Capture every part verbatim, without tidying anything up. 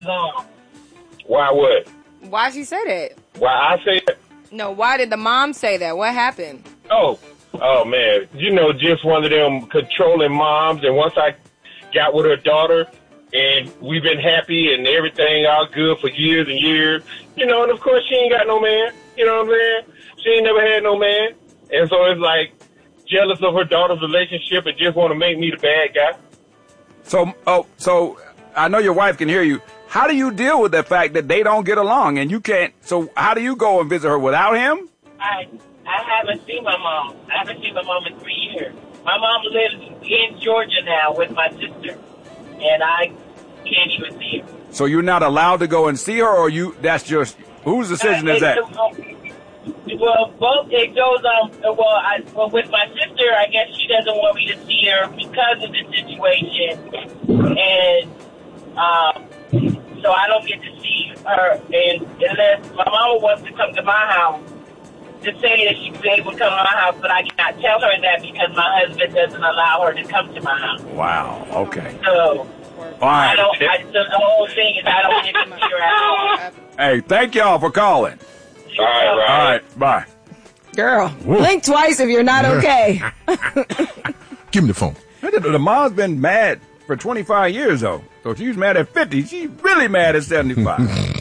No. Why what? Why'd she say that? Why I say that? No, why did the mom say that? What happened? Oh, oh man, you know, just one of them controlling moms. And once I got with her daughter, and we've been happy and everything all good for years and years, you know, and of course she ain't got no man. You know what I'm saying? She ain't never had no man, and so it's like jealous of her daughter's relationship and just want to make me the bad guy. So, oh, so I know your wife can hear you. How do you deal with the fact that they don't get along and you can't? So how do you go and visit her without him? I I haven't seen my mom. I haven't seen my mom in three years. My mom lives in Georgia now with my sister, and I can't even see her. So you're not allowed to go and see her, or you? That's just whose decision uh, is that? Well, both it goes on. Well, I well with my sister, I guess she doesn't want me to see her because of the situation, and um. So I don't get to see her, and unless my mama wants to come to my house to say that she's able to come to my house, but I cannot tell her that because my husband doesn't allow her to come to my house. Wow. Okay. So all right. I don't. I, the, the whole thing is I don't get to see her at all. Hey, thank y'all for calling. All right, right. All right. Bye. Girl, Woo. blink twice if you're not okay. Give me the phone. The mom's been mad for twenty-five years, though. So if she's mad at fifty, she's really mad at seventy-five.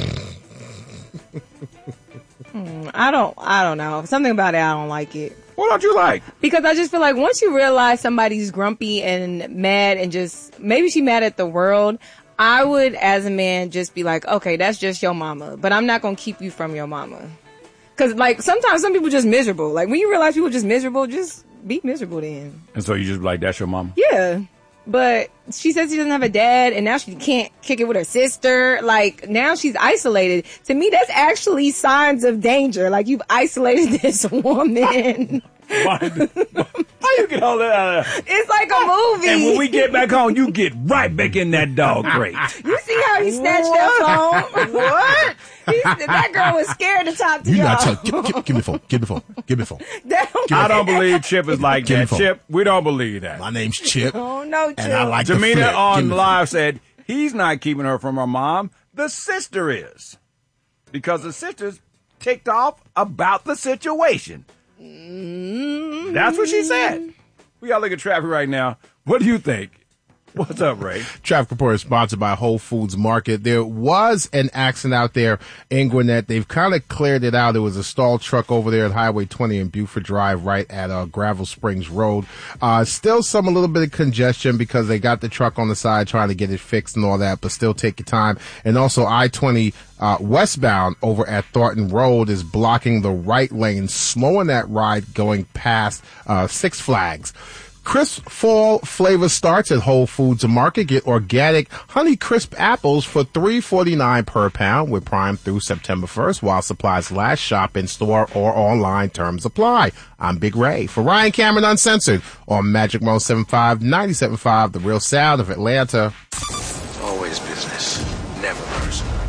mm, I don't, I don't know. Something about it, I don't like it. What don't you like? Because I just feel like once you realize somebody's grumpy and mad and just, maybe she's mad at the world, I would, as a man, just be like, okay, that's just your mama. But I'm not going to keep you from your mama. Because, like, sometimes some people just miserable. Like, when you realize people just miserable, just be miserable then. And so you just be like, that's your mama? Yeah. But she says she doesn't have a dad, and now she can't kick it with her sister. Like, now she's isolated. To me, that's actually signs of danger. Like, you've isolated this woman. Why, why you get all that out of there? It's like a movie. And when we get back home, you get right back in that dog crate. You see how he snatched what? that phone? What? He, that girl was scared to talk to you y'all. Not tell, give, give, give me the phone. Give me the phone. Give me the phone. Give I don't believe Chip is like that. Chip, we don't believe that. My name's Chip. Oh, no, Chip. And I like Jamina the on live said he's not keeping her from her mom. The sister is. Because the sister's ticked off about the situation. Mm-hmm. That's what she said. We got to look at traffic right now. What do you think? What's up, Ray? Traffic report is sponsored by Whole Foods Market. There was an accident out there in Gwinnett. They've kind of cleared it out. It was a stalled truck over there at Highway twenty and Buford Drive right at uh, Gravel Springs Road. Uh, still some a little bit of congestion because they got the truck on the side trying to get it fixed and all that, but still take your time. And also I twenty uh, westbound over at Thornton Road is blocking the right lane, slowing that ride going past uh, Six Flags. Crisp fall flavor starts at Whole Foods Market. Get organic Honey Crisp apples for three forty-nine per pound with Prime through September first while supplies last. Shop in store or online. Terms apply. I'm Big Ray for Ryan Cameron Uncensored on Magic one oh seven point five, ninety-seven point five, The Real Sound of Atlanta.